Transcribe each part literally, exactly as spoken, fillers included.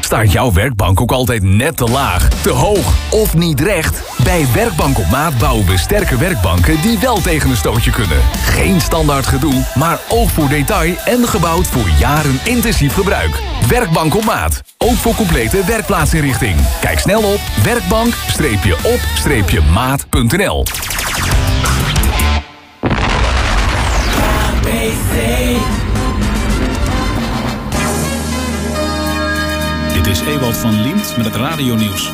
Staat jouw werkbank ook altijd net te laag, te hoog of niet recht? Bij Werkbank op Maat bouwen we sterke werkbanken die wel tegen een stootje kunnen. Geen standaard gedoe, maar oog voor detail en gebouwd voor jaren intensief gebruik. Werkbank op Maat. Ook voor complete werkplaatsinrichting. Kijk snel op werkbank op maat punt n l. Dit is Ewald van Liemt met het radionieuws.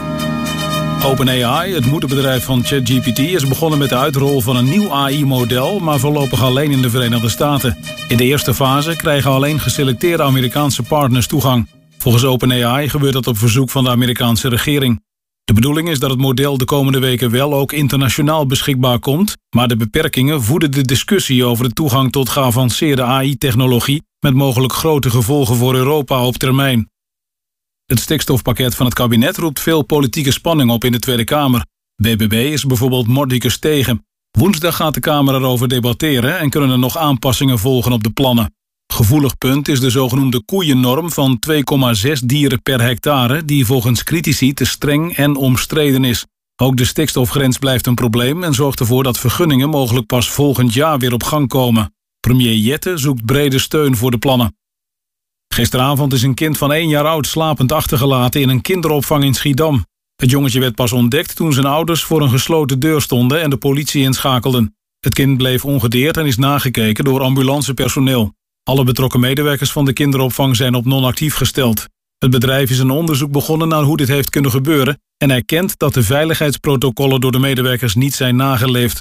OpenAI, het moederbedrijf van ChatGPT, is begonnen met de uitrol van een nieuw A I-model, maar voorlopig alleen in de Verenigde Staten. In de eerste fase krijgen alleen geselecteerde Amerikaanse partners toegang. Volgens OpenAI gebeurt dat op verzoek van de Amerikaanse regering. De bedoeling is dat het model de komende weken wel ook internationaal beschikbaar komt, maar de beperkingen voeden de discussie over de toegang tot geavanceerde A I-technologie met mogelijk grote gevolgen voor Europa op termijn. Het stikstofpakket van het kabinet roept veel politieke spanning op in de Tweede Kamer. B B B is bijvoorbeeld mordicus tegen. Woensdag gaat de Kamer erover debatteren en kunnen er nog aanpassingen volgen op de plannen. Gevoelig punt is de zogenoemde koeiennorm van twee komma zes dieren per hectare, die volgens critici te streng en omstreden is. Ook de stikstofgrens blijft een probleem en zorgt ervoor dat vergunningen mogelijk pas volgend jaar weer op gang komen. Premier Jette zoekt brede steun voor de plannen. Gisteravond is een kind van één jaar oud slapend achtergelaten in een kinderopvang in Schiedam. Het jongetje werd pas ontdekt toen zijn ouders voor een gesloten deur stonden en de politie inschakelden. Het kind bleef ongedeerd en is nagekeken door ambulancepersoneel. Alle betrokken medewerkers van de kinderopvang zijn op non-actief gesteld. Het bedrijf is een onderzoek begonnen naar hoe dit heeft kunnen gebeuren en erkent dat de veiligheidsprotocollen door de medewerkers niet zijn nageleefd.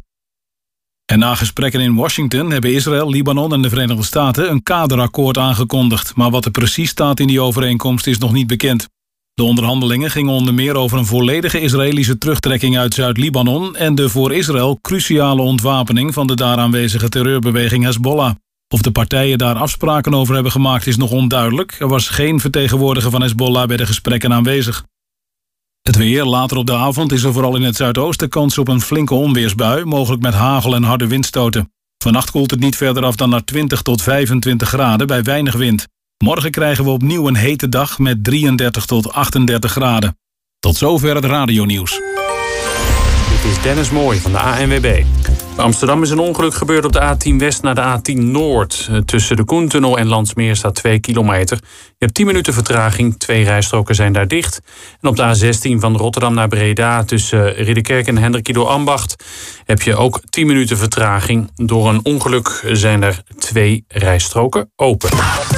En na gesprekken in Washington hebben Israël, Libanon en de Verenigde Staten een kaderakkoord aangekondigd, maar wat er precies staat in die overeenkomst is nog niet bekend. De onderhandelingen gingen onder meer over een volledige Israëlische terugtrekking uit Zuid-Libanon en de voor Israël cruciale ontwapening van de daar aanwezige terreurbeweging Hezbollah. Of de partijen daar afspraken over hebben gemaakt is nog onduidelijk. Er was geen vertegenwoordiger van Hezbollah bij de gesprekken aanwezig. Het weer. Later op de avond is er vooral in het zuidoosten kans op een flinke onweersbui, mogelijk met hagel en harde windstoten. Vannacht koelt het niet verder af dan naar twintig tot vijfentwintig graden bij weinig wind. Morgen krijgen we opnieuw een hete dag met drieëndertig tot achtendertig graden. Tot zover het radionieuws. Dit is Dennis Mooij van de A N W B. Bij Amsterdam is een ongeluk gebeurd op de A tien West naar de A tien Noord. Tussen de Koentunnel en Landsmeer staat twee kilometer. Je hebt tien minuten vertraging, twee rijstroken zijn daar dicht. En op de A zestien van Rotterdam naar Breda tussen Ridderkerk en Hendrikido Ambacht heb je ook tien minuten vertraging. Door een ongeluk zijn er twee rijstroken open.